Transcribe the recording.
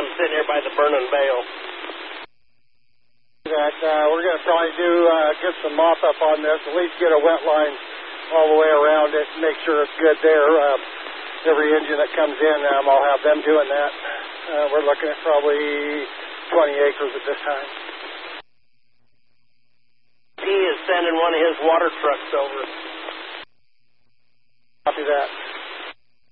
I'm sitting here by the burning bale. That we're going to probably get some mop up on this, at least get a wet line all the way around it, make sure it's good there. Every engine that comes in, I'll have them doing that. We're looking at probably 20 acres at this time. He is sending one of his water trucks over. Copy that.